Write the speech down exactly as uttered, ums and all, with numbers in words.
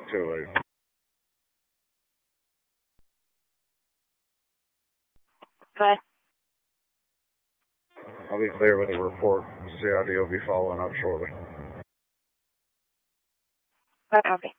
Too late. But I'll be clear with the report. C I D will be following up shortly. but copy.